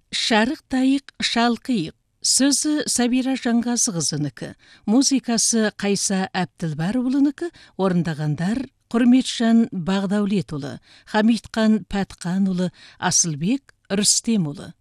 Шарық тайық шалқиық. Сөзі Сабира Жанғазықызынікі, музыкасы Қайса Әбділбарұлынікі, орындағандар Құрметжан Бағдаулетұлы, Хамитқан Пәтқанұлы, Асылбек Рүстемұлы.